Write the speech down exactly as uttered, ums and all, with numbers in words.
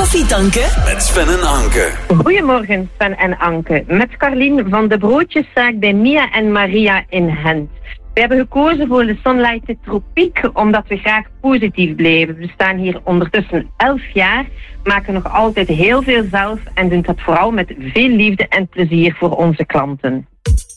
Koffietanken met Sven en Anke. Goedemorgen Sven en Anke. Met Carlien van de broodjeszaak bij Mia en Maria in Gent. We hebben gekozen voor de Sunlight Tropiek omdat we graag positief blijven. We staan hier ondertussen elf jaar, maken nog altijd heel veel zelf en doen dat vooral met veel liefde en plezier voor onze klanten.